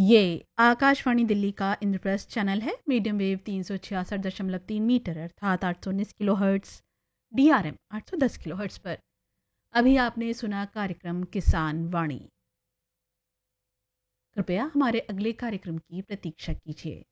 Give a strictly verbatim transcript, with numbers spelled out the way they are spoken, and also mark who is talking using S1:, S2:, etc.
S1: ये आकाशवाणी दिल्ली का इंद्रप्रस्थ चैनल है। मीडियम वेव तीन सौ छियासठ दशमलव तीन मीटर अर्थात आठ सौ उन्नीस kilo hertz, D R M आठ सौ दस किलो हर्ट्स पर अभी आपने सुना कार्यक्रम किसान वाणी। कृपया हमारे अगले कार्यक्रम की प्रतीक्षा कीजिए।